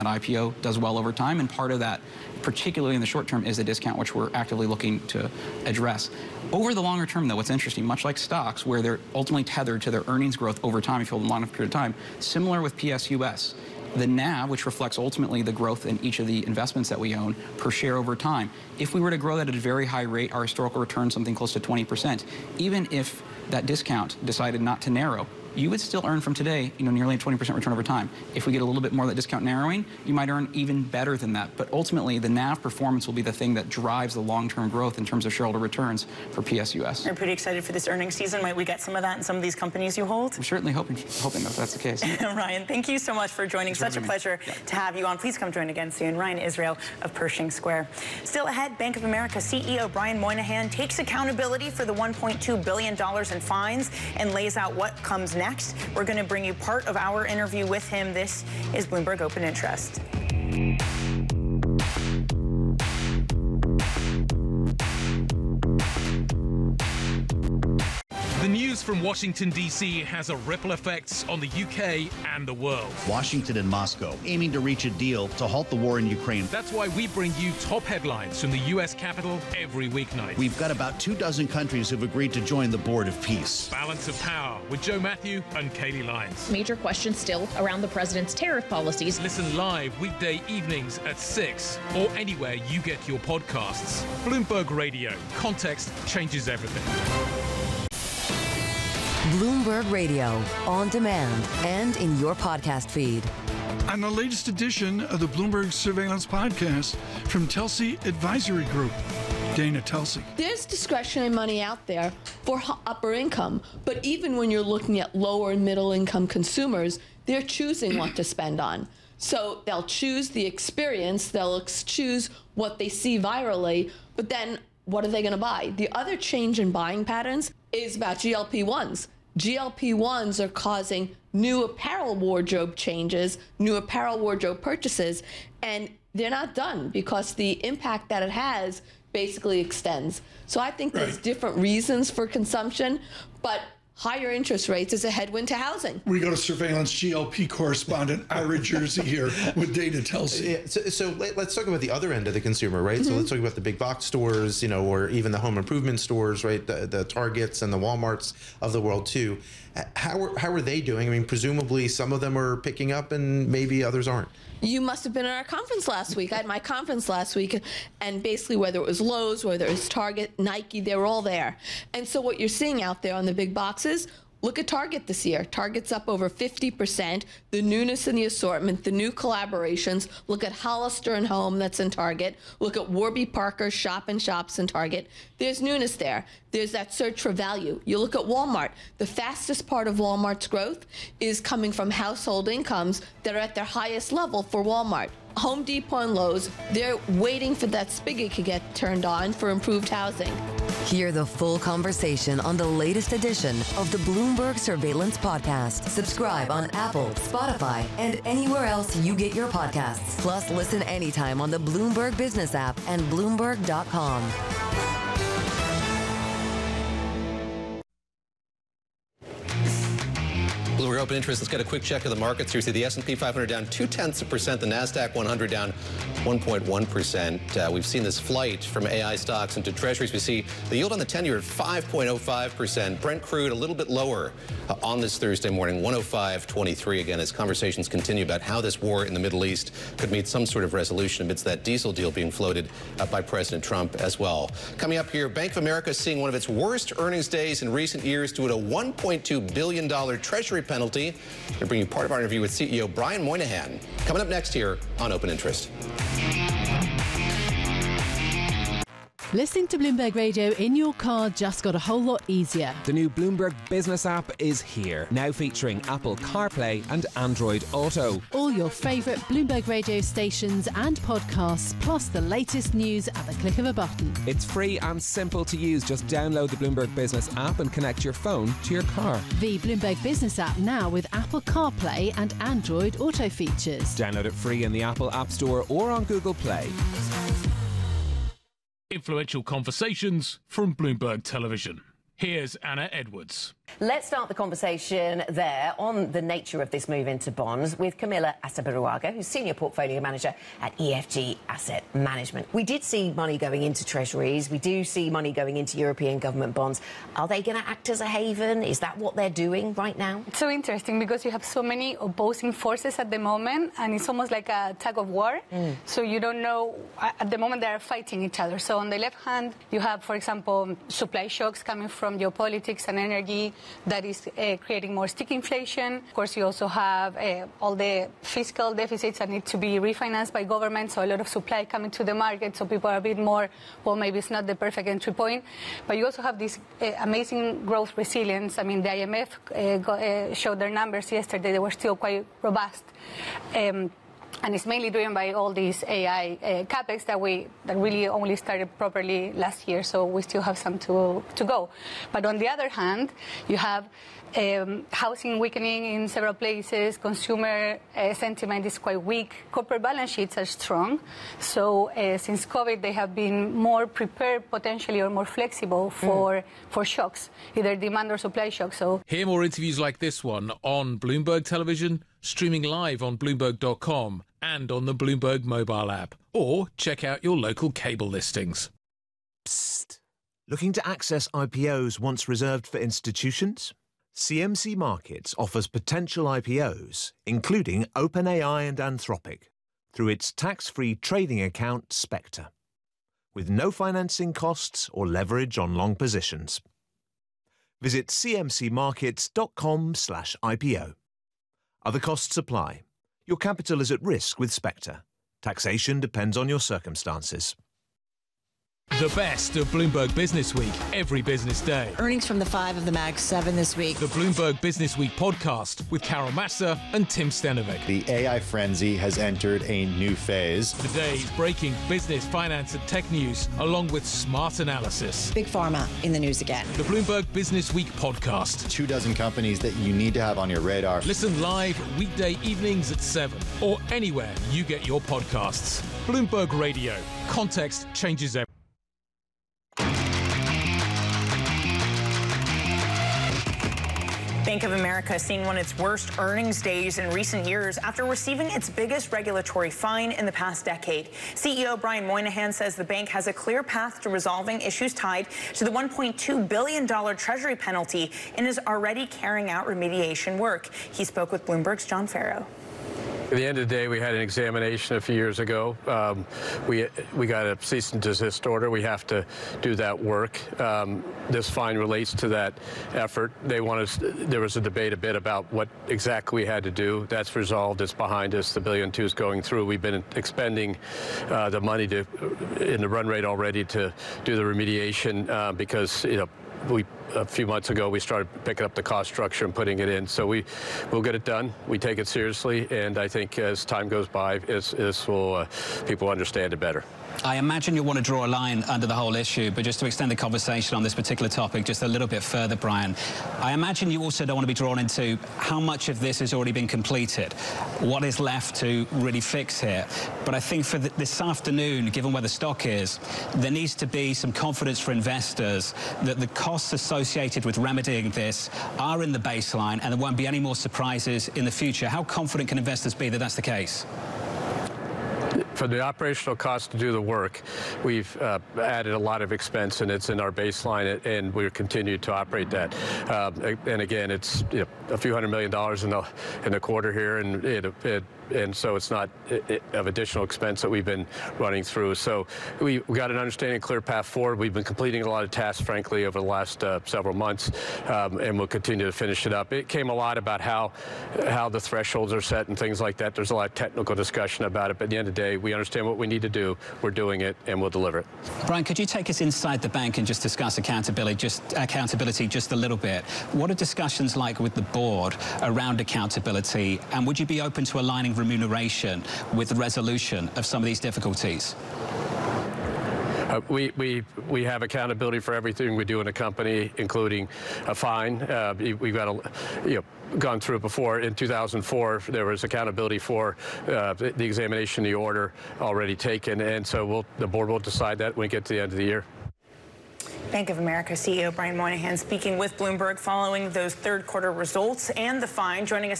IPO does well over time, and part of that, particularly in the short term, is a discount, which we're actively looking to address. Over the longer term, though, what's interesting, much like stocks, where they're ultimately tethered to their earnings growth over time, if you hold a long enough period of time, similar with PSUS. The NAV, which reflects ultimately the growth in each of the investments that we own per share over time, if we were to grow that at a very high rate, our historical return something close to 20%, even if that discount decided not to narrow, you would still earn from today, nearly a 20% return over time. If we get a little bit more of that discount narrowing, you might earn even better than that. But ultimately, the NAV performance will be the thing that drives the long-term growth in terms of shareholder returns for PSUS. You're pretty excited for this earnings season. Might we get some of that in some of these companies you hold? We're certainly hoping that that's the case. Ryan, thank you so much for joining. Such a pleasure to have you on. Please come join again soon. Ryan Israel of Pershing Square. Still ahead, Bank of America CEO Brian Moynihan takes accountability for the $1.2 billion in fines and lays out what comes next. We're going to bring you part of our interview with him. This is Bloomberg Open Interest. The news from Washington, D.C. has a ripple effect on the UK and the world. Washington and Moscow aiming to reach a deal to halt the war in Ukraine. That's why we bring you top headlines from the U.S. Capitol every weeknight. We've got about 24 countries who've agreed to join the Board of Peace. Balance of Power with Joe Matthew and Kaylee Lyons. Major questions still around the president's tariff policies. Listen live weekday evenings at 6 or anywhere you get your podcasts. Bloomberg Radio. Context changes everything. Bloomberg Radio, on demand and in your podcast feed. On the latest edition of the Bloomberg Surveillance Podcast from Telsey Advisory Group, Dana Telsey. There's discretionary money out there for upper income, but even when you're looking at lower and middle income consumers, they're choosing what to spend on. So they'll choose the experience, they'll choose what they see virally, but then what are they going to buy? The other change in buying patterns is about GLP-1s. GLP-1s are causing new apparel wardrobe changes, new apparel wardrobe purchases, and they're not done because the impact that it has basically extends. So I think there's different reasons for consumption, but higher interest rates is a headwind to housing. We go to surveillance GLP correspondent Ira Jersey here with Dana Telsey. Yeah, so let's talk about the other end of the consumer, right? So let's talk about the big box stores, or even the home improvement stores, right? The Targets and the Walmarts of the world too. How are they doing? I mean, presumably some of them are picking up and maybe others aren't. You must have been at our conference last week. I had my conference last week, and basically whether it was Lowe's, whether it was Target, Nike, they were all there. And so what you're seeing out there on the big boxes, look at Target this year. Target's up over 50%. The newness in the assortment, the new collaborations. Look at Hollister and Home that's in Target. Look at Warby Parker Shop and Shops in Target. There's newness there. There's that search for value. You look at Walmart. The fastest part of Walmart's growth is coming from household incomes that are at their highest level for Walmart. Home Depot and Lowe's, they're waiting for that spigot to get turned on for improved housing. Hear the full conversation on the latest edition of the Bloomberg Surveillance Podcast. Subscribe on Apple, Spotify, and anywhere else you get your podcasts. Plus, listen anytime on the Bloomberg Business app and Bloomberg.com. Bloomberg Open Interest. Let's get a quick check of the markets. You see the S&P 500 down 0.2%, the NASDAQ 100 down 1.1%. We've seen this flight from AI stocks into treasuries. We see the yield on the 10-year at 5.05%. Brent crude a little bit lower on this Thursday morning, 105.23 again, as conversations continue about how this war in the Middle East could meet some sort of resolution amidst that diesel deal being floated by President Trump as well. Coming up here, Bank of America is seeing one of its worst earnings days in recent years due to a $1.2 billion Treasury penalty. We're bringing you part of our interview with CEO Brian Moynihan. Coming up next here on Open Interest. Listening to Bloomberg Radio in your car just got a whole lot easier. The new Bloomberg Business app is here, now featuring Apple CarPlay and Android Auto. All your favourite Bloomberg Radio stations and podcasts, plus the latest news at the click of a button. It's free and simple to use. Just download the Bloomberg Business app and connect your phone to your car. The Bloomberg Business app now with Apple CarPlay and Android Auto features. Download it free in the Apple App Store or on Google Play. Influential conversations from Bloomberg Television. Here's Anna Edwards. Let's start the conversation there on the nature of this move into bonds with Camilla Astaburuaga, who's Senior Portfolio Manager at EFG Asset Management. We did see money going into treasuries. We do see money going into European government bonds. Are they going to act as a haven? Is that what they're doing right now? It's so interesting because you have so many opposing forces at the moment, and it's almost like a tug of war. So you don't know. At the moment, they are fighting each other. So on the left hand, you have, for example, supply shocks coming from geopolitics and energy. That is creating more sticky inflation. Of course, you also have all the fiscal deficits that need to be refinanced by government, so a lot of supply coming to the market, so people are a bit more, well, maybe it's not the perfect entry point. But you also have this amazing growth resilience. I mean, the IMF showed their numbers yesterday. They were still quite robust. And it's mainly driven by all these AI capex that really only started properly last year, so we still have some to go. But on the other hand, you have housing weakening in several places, consumer sentiment is quite weak, corporate balance sheets are strong. So since COVID, they have been more prepared potentially or more flexible for shocks, either demand or supply shocks. So hear more interviews like this one on Bloomberg Television, streaming live on Bloomberg.com and on the Bloomberg mobile app. Or check out your local cable listings. Psst. Looking to access IPOs once reserved for institutions? CMC Markets offers potential IPOs, including OpenAI and Anthropic, through its tax-free trading account, Spectre, with no financing costs or leverage on long positions. Visit cmcmarkets.com/IPO. Other costs apply. Your capital is at risk with Spectre. Taxation depends on your circumstances. The best of Bloomberg Business Week every business day. Earnings from the 5 of the Mag 7 this week. The Bloomberg Business Week podcast with Carol Massa and Tim Stenovic. The AI frenzy has entered a new phase. The day's breaking business, finance and tech news, along with smart analysis. Big Pharma in the news again. The Bloomberg Business Week podcast. 24 companies that you need to have on your radar. Listen live weekday evenings at 7 or anywhere you get your podcasts. Bloomberg Radio. Context changes everything. Bank of America seeing one of its worst earnings days in recent years after receiving its biggest regulatory fine in the past decade. CEO Brian Moynihan says the bank has a clear path to resolving issues tied to the $1.2 billion Treasury penalty and is already carrying out remediation work. He spoke with Bloomberg's John Farrow. At the end of the day, we had an examination a few years ago. We got a cease and desist order. We have to do that work. This fine relates to that effort. There was a debate a bit about what exactly we had to do. That's resolved. It's behind us. The $1.2 billion is going through. We've been expending the money in the run rate already to do the remediation because a few months ago, we started picking up the cost structure and putting it in. So we'll get it done. We take it seriously, and I think as time goes by, people understand it better. I imagine you'll want to draw a line under the whole issue, but just to extend the conversation on this particular topic just a little bit further, Brian, I imagine you also don't want to be drawn into how much of this has already been completed, what is left to really fix here. But I think for this afternoon, given where the stock is, there needs to be some confidence for investors that the costs associated with remedying this are in the baseline and there won't be any more surprises in the future. How confident can investors be that that's the case? For the operational cost to do the work, we've added a lot of expense, and it's in our baseline, and we're continuing to operate that. And again, it's a few $100 million in the quarter here, and so it's not of additional expense that we've been running through. So we got an understanding, clear path forward. We've been completing a lot of tasks, frankly, over the last several months, and we'll continue to finish it up. It came a lot about how the thresholds are set and things like that. There's a lot of technical discussion about it, but at the end of the day, we understand what we need to do. We're doing it, and we'll deliver it. Brian, could you take us inside the bank and just discuss accountability just a little bit? What are discussions like with the board around accountability, and would you be open to aligning remuneration with the resolution of some of these difficulties? We have accountability for everything we do in a company, including a fine. We've got gone through it before. In 2004, there was accountability for the examination, the order already taken, and so the board will decide that when we get to the end of the year. Bank of America CEO Brian Moynihan speaking with Bloomberg following those third quarter results and the fine. Joining us